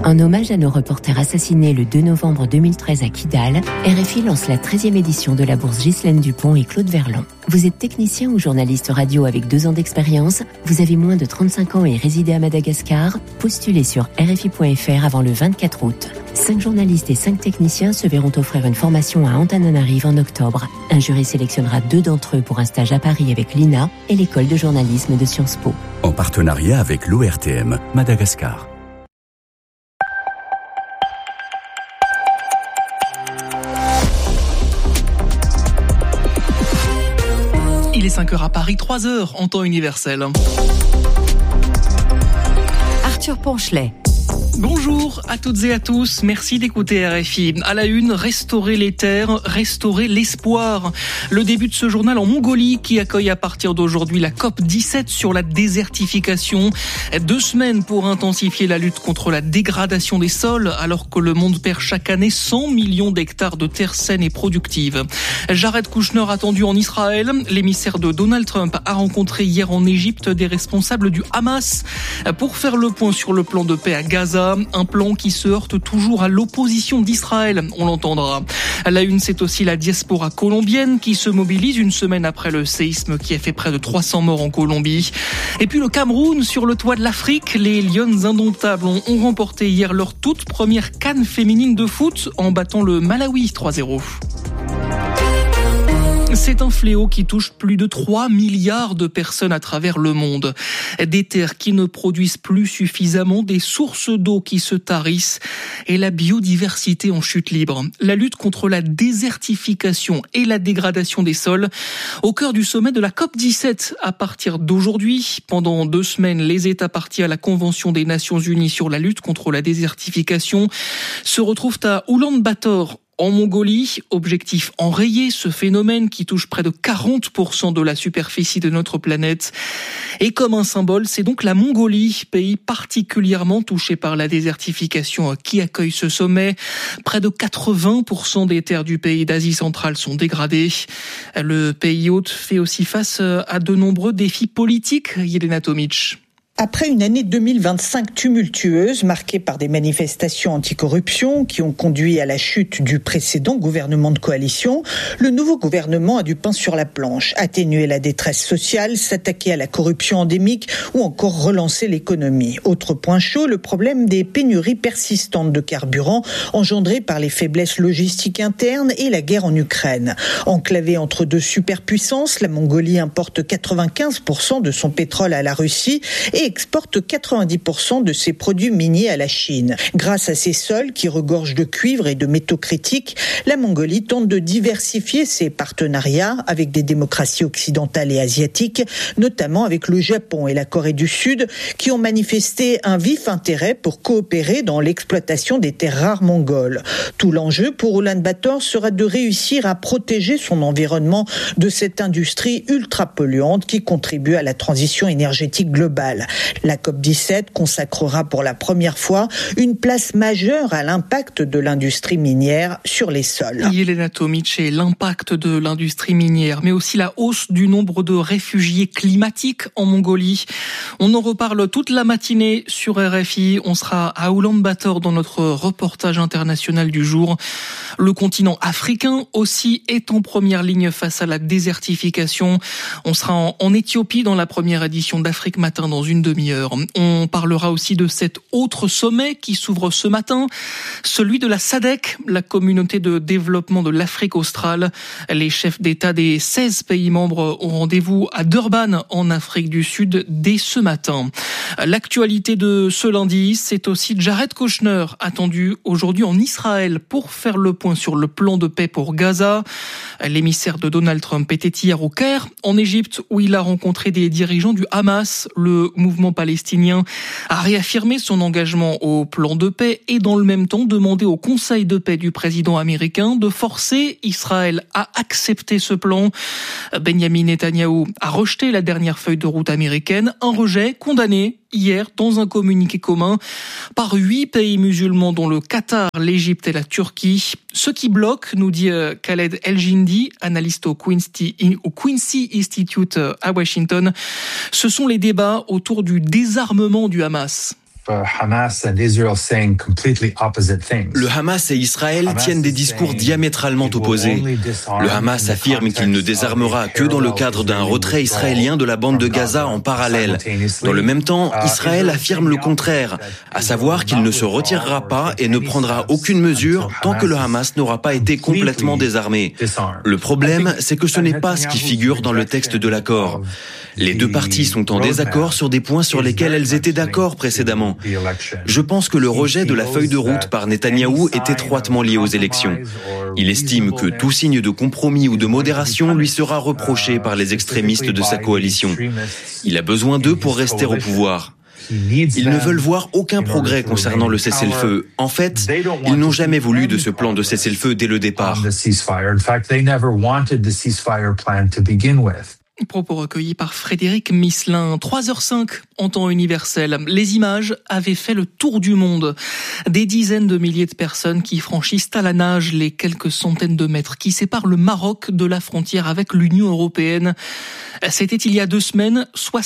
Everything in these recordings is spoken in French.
En hommage à nos reporters assassinés le 2 novembre 2013 à Kidal, RFI lance la 13e édition de la bourse Ghislaine Dupont et Claude Verlon. Vous êtes technicien ou journaliste radio avec 2 ans d'expérience, vous avez moins de 35 ans et résidez à Madagascar, postulez sur RFI.fr avant le 24 août. 5 journalistes et 5 techniciens se verront offrir une formation à Antananarive en octobre. Un jury sélectionnera 2 d'entre eux pour un stage à Paris avec l'INA et l'école de journalisme de Sciences Po. En partenariat avec l'ORTM, Madagascar. Il est 5h à Paris, 3h en temps universel. Arthur Ponchelet. Bonjour à toutes et à tous, merci d'écouter RFI. À la une, restaurer les terres, restaurer l'espoir. Le début de ce journal en Mongolie qui accueille à partir d'aujourd'hui la COP17 sur la désertification. 2 semaines pour intensifier la lutte contre la dégradation des sols alors que le monde perd chaque année 100 millions d'hectares de terres saines et productives. Jared Kushner attendu en Israël. L'émissaire de Donald Trump a rencontré hier en Égypte des responsables du Hamas pour faire le point sur le plan de paix à Gaza. Un plan qui se heurte toujours à l'opposition d'Israël, on l'entendra. À la une, c'est aussi la diaspora colombienne qui se mobilise une semaine après le séisme qui a fait près de 300 morts en Colombie. Et puis le Cameroun, sur le toit de l'Afrique, les Lions indomptables ont remporté hier leur toute première CAN féminine de foot en battant le Malawi 3-0. C'est un fléau qui touche plus de 3 milliards de personnes à travers le monde. Des terres qui ne produisent plus suffisamment, des sources d'eau qui se tarissent et la biodiversité en chute libre. La lutte contre la désertification et la dégradation des sols au cœur du sommet de la COP17 à partir d'aujourd'hui. Pendant 2 semaines, les États partis à la Convention des Nations Unies sur la lutte contre la désertification se retrouvent à Oulan-Bator, en Mongolie. Objectif enrayer ce phénomène qui touche près de 40% de la superficie de notre planète. Et comme un symbole, c'est donc la Mongolie, pays particulièrement touché par la désertification, qui accueille ce sommet. Près de 80% des terres du pays d'Asie centrale sont dégradées. Le pays hôte fait aussi face à de nombreux défis politiques. Yelena Tomic. Après une année 2025 tumultueuse, marquée par des manifestations anticorruption qui ont conduit à la chute du précédent gouvernement de coalition, le nouveau gouvernement a du pain sur la planche, atténuer la détresse sociale, s'attaquer à la corruption endémique ou encore relancer l'économie. Autre point chaud, le problème des pénuries persistantes de carburant engendrées par les faiblesses logistiques internes et la guerre en Ukraine. Enclavée entre 2 superpuissances, la Mongolie importe 95% de son pétrole à la Russie et exporte 90% de ses produits miniers à la Chine. Grâce à ses sols qui regorgent de cuivre et de métaux critiques, la Mongolie tente de diversifier ses partenariats avec des démocraties occidentales et asiatiques, notamment avec le Japon et la Corée du Sud, qui ont manifesté un vif intérêt pour coopérer dans l'exploitation des terres rares mongoles. Tout l'enjeu pour Oulan-Bator sera de réussir à protéger son environnement de cette industrie ultra polluante qui contribue à la transition énergétique globale. La COP17 consacrera pour la première fois une place majeure à l'impact de l'industrie minière sur les sols. Yelena Tomic et l'impact de l'industrie minière, mais aussi la hausse du nombre de réfugiés climatiques en Mongolie. On en reparle toute la matinée sur RFI. On sera à Oulan-Bator dans notre reportage international du jour. Le continent africain aussi est en première ligne face à la désertification. On sera en Éthiopie dans la première édition d'Afrique Matin dans une demi-heure. On parlera aussi de cet autre sommet qui s'ouvre ce matin, celui de la SADC, la communauté de développement de l'Afrique australe. Les chefs d'État des 16 pays membres ont rendez-vous à Durban, en Afrique du Sud, dès ce matin. L'actualité de ce lundi, c'est aussi Jared Kushner, attendu aujourd'hui en Israël pour faire le point sur le plan de paix pour Gaza. L'émissaire de Donald Trump était hier au Caire, en Égypte, où il a rencontré des dirigeants du Hamas. Le mouvement palestinien a réaffirmé son engagement au plan de paix et dans le même temps demandé au Conseil de paix du président américain de forcer Israël à accepter ce plan. Benjamin Netanyahou a rejeté la dernière feuille de route américaine, un rejet condamné hier dans un communiqué commun par 8 pays musulmans dont le Qatar, l'Égypte et la Turquie. Ce qui bloque, nous dit Khaled El-Jindi, analyste au Quincy Institute à Washington, ce sont les débats autour du désarmement du Hamas. Le Hamas et Israël tiennent des discours diamétralement opposés. Le Hamas affirme qu'il ne désarmera que dans le cadre d'un retrait israélien de la bande de Gaza en parallèle. Dans le même temps, Israël affirme le contraire, à savoir qu'il ne se retirera pas et ne prendra aucune mesure tant que le Hamas n'aura pas été complètement désarmé. Le problème, c'est que ce n'est pas ce qui figure dans le texte de l'accord. Les deux parties sont en désaccord sur des points sur lesquels elles étaient d'accord précédemment. Je pense que le rejet de la feuille de route par Netanyahou est étroitement lié aux élections. Il estime que tout signe de compromis ou de modération lui sera reproché par les extrémistes de sa coalition. Il a besoin d'eux pour rester au pouvoir. Ils ne veulent voir aucun progrès concernant le cessez-le-feu. En fait, ils n'ont jamais voulu de ce plan de cessez-le-feu dès le départ. Propos recueillis par Frédéric Misselin. 3h05 en temps universel. Les images avaient fait le tour du monde. Des dizaines de milliers de personnes qui franchissent à la nage les quelques centaines de mètres qui séparent le Maroc de la frontière avec l'Union européenne. C'était il y a 2 semaines.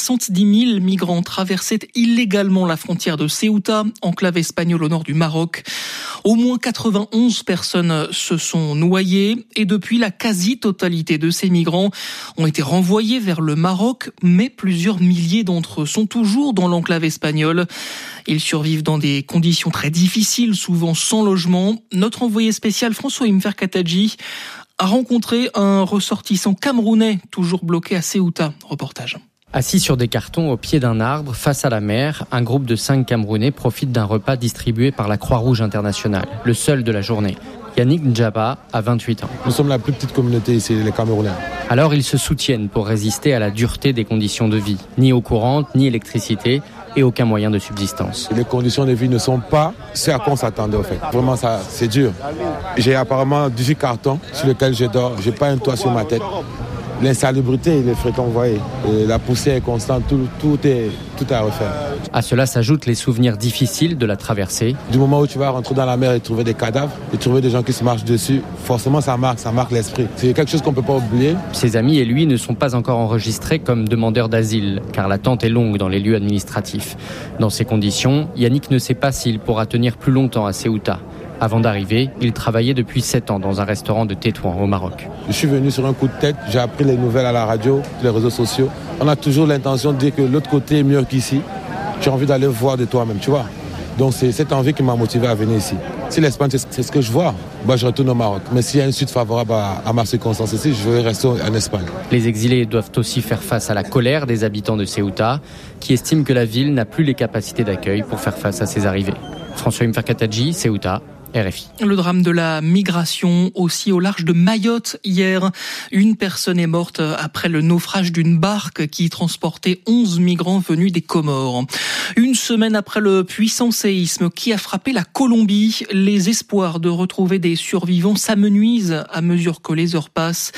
70 000 migrants traversaient illégalement la frontière de Ceuta, enclave espagnole au nord du Maroc. Au moins 91 personnes se sont noyées et depuis, la quasi-totalité de ces migrants ont été renvoyés vers le Maroc, mais plusieurs milliers d'entre eux sont toujours dans l'enclave espagnole. Ils survivent dans des conditions très difficiles, souvent sans logement. Notre envoyé spécial François Imfer-Katadji a rencontré un ressortissant camerounais toujours bloqué à Ceuta. Reportage. Assis sur des cartons au pied d'un arbre, face à la mer, un groupe de 5 Camerounais profite d'un repas distribué par la Croix-Rouge internationale, le seul de la journée. Yannick Ndjaba a 28 ans. Nous sommes la plus petite communauté ici, les Camerounais. Alors ils se soutiennent pour résister à la dureté des conditions de vie. Ni eau courante, ni électricité et aucun moyen de subsistance. Les conditions de vie ne sont pas ce à quoi on s'attendait en fait. Vraiment, ça, c'est dur. J'ai apparemment 18 cartons sur lesquels je dors. J'ai pas un toit sur ma tête. L'insalubrité, il est fréquent, vous voyez. Et la poussière est constante, tout est à refaire. À cela s'ajoutent les souvenirs difficiles de la traversée. Du moment où tu vas rentrer dans la mer et trouver des cadavres, et trouver des gens qui se marchent dessus, forcément ça marque l'esprit. C'est quelque chose qu'on ne peut pas oublier. Ses amis et lui ne sont pas encore enregistrés comme demandeurs d'asile, car l'attente est longue dans les lieux administratifs. Dans ces conditions, Yannick ne sait pas s'il pourra tenir plus longtemps à Ceuta. Avant d'arriver, il travaillait depuis 7 ans dans un restaurant de Tétouan au Maroc. Je suis venu sur un coup de tête, j'ai appris les nouvelles à la radio, sur les réseaux sociaux. On a toujours l'intention de dire que l'autre côté est mieux qu'ici. Tu as envie d'aller voir de toi-même, tu vois. Donc c'est cette envie qui m'a motivé à venir ici. Si l'Espagne, c'est ce que je vois, je retourne au Maroc. Mais s'il y a une suite favorable à ma circonstance ici, je vais rester en Espagne. Les exilés doivent aussi faire face à la colère des habitants de Ceuta, qui estiment que la ville n'a plus les capacités d'accueil pour faire face à ces arrivées. François Imfer-Katadji, Ceuta. RFI. Le drame de la migration aussi au large de Mayotte hier. Une personne est morte après le naufrage d'une barque qui transportait 11 migrants venus des Comores. Une semaine après le puissant séisme qui a frappé la Colombie, les espoirs de retrouver des survivants s'amenuisent à mesure que les heures passent.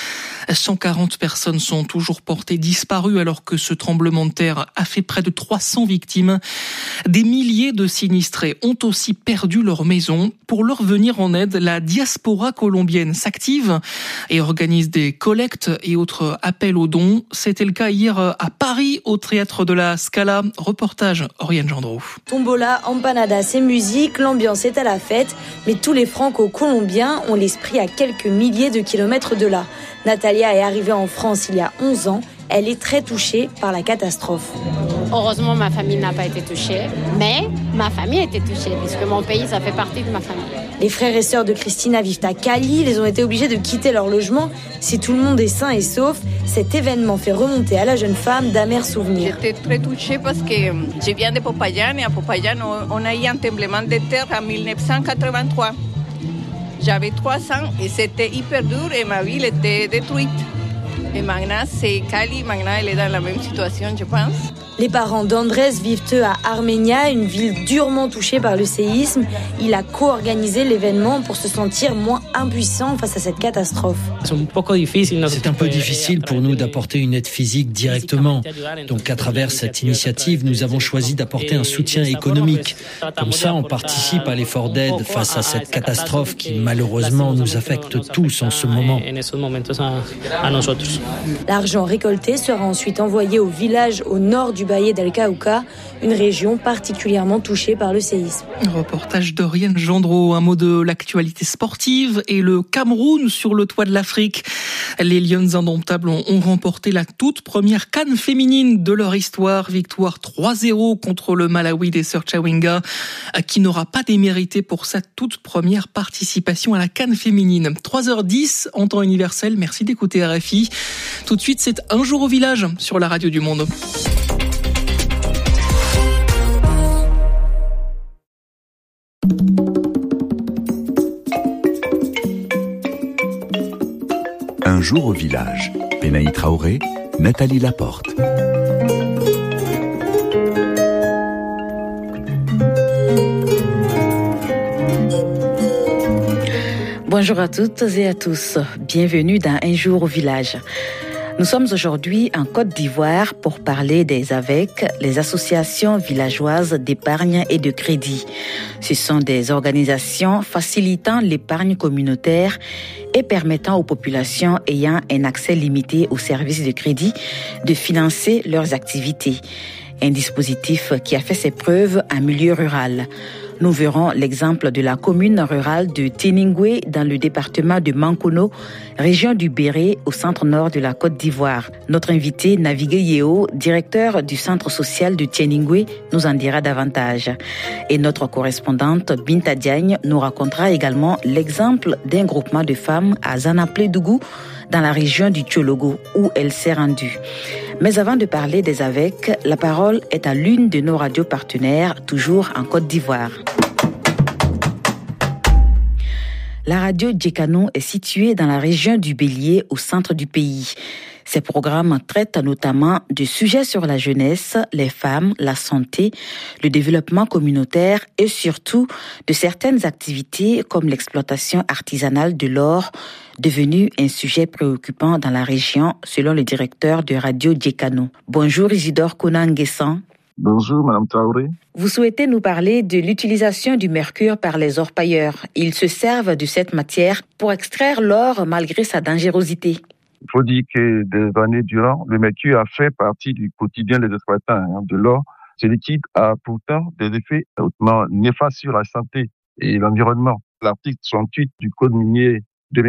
140 personnes sont toujours portées disparues alors que ce tremblement de terre a fait près de 300 victimes. Des milliers de sinistrés ont aussi perdu leur maison. Pour leur venir en aide, la diaspora colombienne s'active et organise des collectes et autres appels aux dons. C'était le cas hier à Paris, au théâtre de la Scala. Reportage Oriane Gendreau. Tombola, empanadas et musique, l'ambiance est à la fête, mais tous les franco-colombiens ont l'esprit à quelques milliers de kilomètres de là. Natalia est arrivée en France il y a 11 ans. Elle est très touchée par la catastrophe. Heureusement, ma famille n'a pas été touchée, mais ma famille a été touchée, puisque mon pays, ça fait partie de ma famille. Les frères et sœurs de Christina vivent à Cali. Ils ont été obligés de quitter leur logement. Si tout le monde est sain et sauf, cet événement fait remonter à la jeune femme d'amers souvenirs. J'étais très touchée parce que je viens de Popayán et à Popayán, on a eu un tremblement de terre en 1983. J'avais 3 ans et c'était hyper dur et ma ville était détruite. Et maintenant, c'est Cali, maintenant elle est dans la même situation, je pense. Les parents d'Andrés vivent eux à Armenia, une ville durement touchée par le séisme. Il a co-organisé l'événement pour se sentir moins impuissant face à cette catastrophe. C'est un peu difficile pour nous d'apporter une aide physique directement. Donc à travers cette initiative, nous avons choisi d'apporter un soutien économique. Comme ça, on participe à l'effort d'aide face à cette catastrophe qui malheureusement nous affecte tous en ce moment. L'argent récolté sera ensuite envoyé au village au nord du Baye d'El Cauca, une région particulièrement touchée par le séisme. Reportage d'Oriane Gendreau. Un mot de l'actualité sportive et le Cameroun sur le toit de l'Afrique. Les Lions indomptables ont remporté la toute première CAN féminine de leur histoire. Victoire 3-0 contre le Malawi des Sœurs Chawinga, qui n'aura pas démérité pour sa toute première participation à la CAN féminine. 3h10 en temps universel. Merci d'écouter RFI. Tout de suite, c'est Un jour au village sur la radio du Monde. Un jour au village. Benaï Traoré, Nathalie Laporte. Bonjour à toutes et à tous. Bienvenue dans Un jour au village. Nous sommes aujourd'hui en Côte d'Ivoire pour parler des AVEC, les associations villageoises d'épargne et de crédit. Ce sont des organisations facilitant l'épargne communautaire et permettant aux populations ayant un accès limité aux services de crédit de financer leurs activités. Un dispositif qui a fait ses preuves en milieu rural. Nous verrons l'exemple de la commune rurale de Téningoué dans le département de Mankono, région du Béré, au centre-nord de la Côte d'Ivoire. Notre invité, Navigué Yeo, directeur du centre social de Téningoué, nous en dira davantage. Et notre correspondante, Binta Diagne, nous racontera également l'exemple d'un groupement de femmes à Zanaplédougou, dans la région du Tchologo, où elle s'est rendue. Mais avant de parler des AVEC, la parole est à l'une de nos radios partenaires, toujours en Côte d'Ivoire. La radio Djekano est située dans la région du Bélier, au centre du pays. Ces programmes traitent notamment de sujets sur la jeunesse, les femmes, la santé, le développement communautaire et surtout de certaines activités comme l'exploitation artisanale de l'or, devenu un sujet préoccupant dans la région, selon le directeur de Radio Djekano. Bonjour Isidore Konan-Nguessan. Bonjour Madame Traoré. Vous souhaitez nous parler de l'utilisation du mercure par les orpailleurs. Ils se servent de cette matière pour extraire l'or malgré sa dangerosité. Il faut dire que des années durant, le mercure a fait partie du quotidien des exploitants de l'or. Ce liquide a pourtant des effets hautement néfastes sur la santé et l'environnement. L'article 68 du Code minier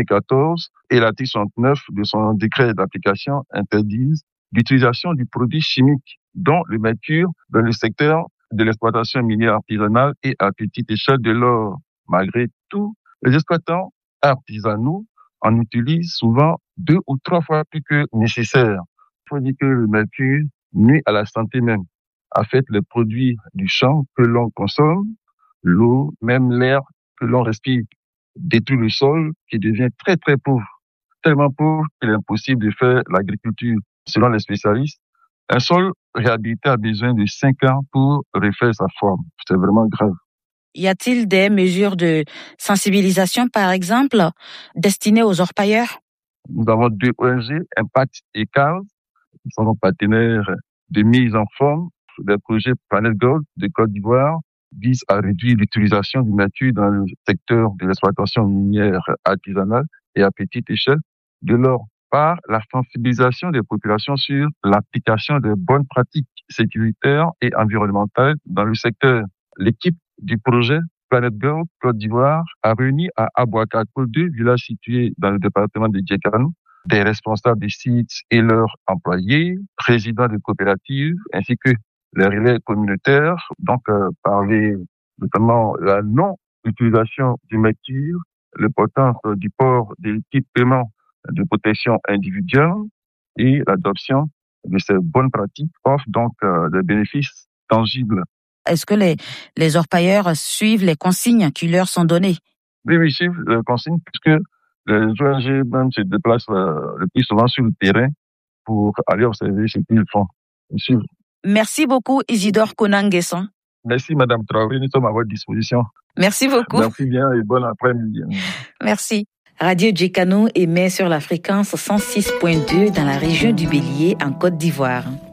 2014 et l'article 69 de son décret d'application interdisent l'utilisation du produit chimique, dont le mercure, dans le secteur de l'exploitation minière artisanale et à petite échelle de l'or. Malgré tout, les exploitants artisanaux en utilisent souvent 2 ou 3 fois plus que nécessaire. Il faut dire que le mercure nuit à la santé même, affecte les produits du champ que l'on consomme, l'eau, même l'air que l'on respire, détruit le sol qui devient très très pauvre, tellement pauvre qu'il est impossible de faire l'agriculture. Selon les spécialistes, un sol réhabilité a besoin de 5 ans pour refaire sa forme. C'est vraiment grave. Y a-t-il des mesures de sensibilisation, par exemple, destinées aux orpailleurs? Nous avons 2 ONG, Impact et CARS, qui sont nos partenaires de mise en forme. Le projet Planet Gold de Côte d'Ivoire vise à réduire l'utilisation du mercure dans le secteur de l'exploitation minière artisanale et à petite échelle de l'or par la sensibilisation des populations sur l'application de bonnes pratiques sécuritaires et environnementales dans le secteur. L'équipe du projet Planet Gold Côte d'Ivoire a réuni à Abouakako, 2 villages situés dans le département de Djekano, des responsables des sites et leurs employés, présidents de coopératives, ainsi que les relais communautaires, donc parler notamment de la non-utilisation du mercure, l'importance du port de l'équipement de protection individuelle et l'adoption de ces bonnes pratiques offre donc des bénéfices tangibles. Est-ce que les orpailleurs suivent les consignes qui leur sont données? Oui, ils suivent les consignes puisque les ONG même se déplacent le plus souvent sur le terrain pour aller observer ce qu'ils font. Ils suivent. Merci beaucoup Isidore Konan-Nguessan. Merci Madame Traoré, nous sommes à votre disposition. Merci beaucoup. Merci bien et bon après-midi. Merci. Radio Djekano émet sur la fréquence 106.2 dans la région du Bélier en Côte d'Ivoire.